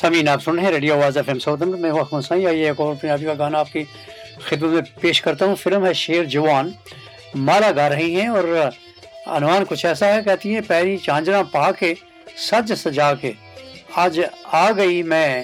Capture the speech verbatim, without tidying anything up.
समीन आप सुन रहे हैं रेडियो आवाज़ एफ एम सौदन में हूँ अखमद सईद। आइए एक और पंजाबी का गाना आपकी खिदमत में पेश करता हूँ। फिल्म है शेर जवान। माला गा रही हैं और अनुमान कुछ ऐसा है, कहती हैं पैरी झांझरा पा के सज सजा के आज आ गई मैं